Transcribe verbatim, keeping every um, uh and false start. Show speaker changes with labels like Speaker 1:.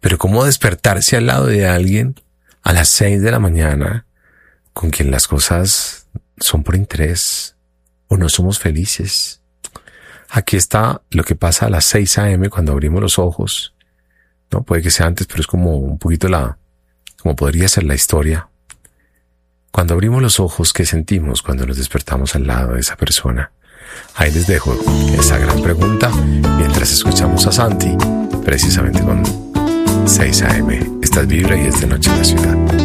Speaker 1: Pero ¿cómo despertarse al lado de alguien a las seis de la mañana con quien las cosas son por interés o no somos felices? Aquí está lo que pasa a las seis a eme cuando abrimos los ojos. No, puede que sea antes, pero es como un poquito la, como podría ser la historia. Cuando abrimos los ojos, ¿qué sentimos cuando nos despertamos al lado de esa persona? Ahí les dejo esa gran pregunta mientras escuchamos a Santi, precisamente con seis a eme. Esta es Vibra y es de Noche en la Ciudad.